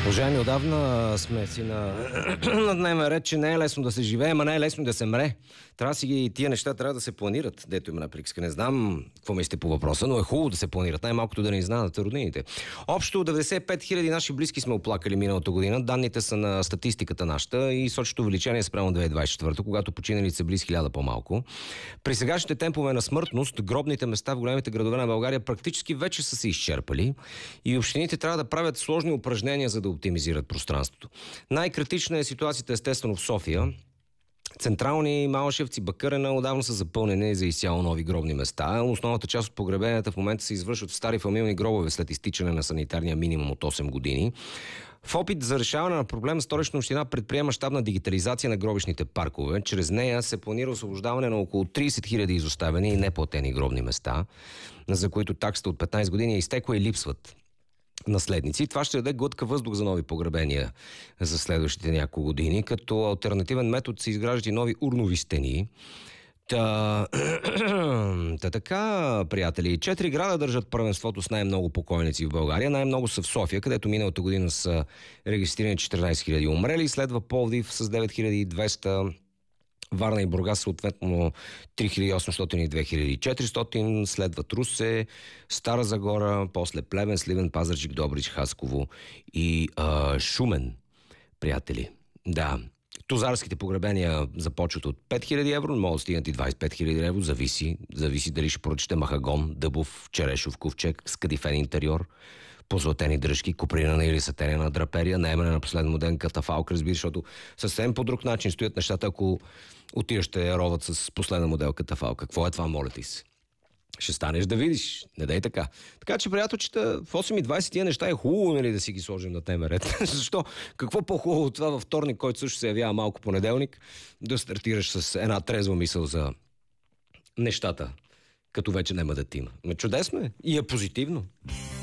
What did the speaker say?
Уважаеми, отдавна сме си на дневен ред, че не е лесно да се живее, ама не е лесно да се мре. Трябва си ги тия неща трябва да се планират. Дето има на приказка. Не знам какво мислите по въпроса, но е хубаво да се планират. Най-малкото да не изненадат роднините. Общо 95 хиляди наши близки сме оплакали миналата година. Данните са на статистиката нашата и сочат увеличение спрямо 2024, когато починалите са близо 1000 по-малко. При сегашните темпове на смъртност, гробните места в големите градове на България практически вече са се изчерпали и общините трябва да правят сложни упражнения, за да оптимизират пространството. Най-критична е ситуацията естествено в София. Централни, Малшевци, Бакърена отдавна са запълнени за изцяло нови гробни места. Основната част от погребенията в момента се извършват в стари фамилни гробове след изтичане на санитарния минимум от 8 години. В опит за решаване на проблема, Столична община предприема щабна дигитализация на гробищните паркове. Чрез нея се планира освобождаване на около 30 000 изоставени и неплатени гробни места, за които таксата от 15 години е изтекла и липсват наследници. Това ще даде глътка въздух за нови погребения за следващите няколко години, като алтернативен метод се изграждат и нови урнови стени. Така, приятели, 4 града държат първенството с най-много покойници в България. Най-много са в София, където миналата година са регистрирани 14 000 умрели. Следва Пловдив с 9200, Варна и Бургас съответно 3800 и 2400, следват Русе, Стара Загора, после Плевен, Сливен, Пазарджик, Добрич, Хасково и Шумен, приятели. Да, тузарските погребения започват от 5000 евро, могат да стигнат и 25 000 евро, зависи дали ще прочете махагон, дъбов, черешов ковчег с кадифен интериор, позлатени дръжки, копринена или сатенена драперия, наемане на последен модерн катафалк, разбира, защото съвсем по друг начин стоят нещата, ако отидеш те роват с последна модел катафалк. Какво е това, моля ти се? Ще станеш да видиш. Не дай така. Така че, приятелчета, в 8:20 тия неща е хубаво, нали, да си ги сложим на теме ред. Защо? Какво по-хубаво от това във вторник, който също се явява малко понеделник, да стартираш с една трезва мисъл за нещата, като вече няма да ти има. Чудесно е и е позитивно.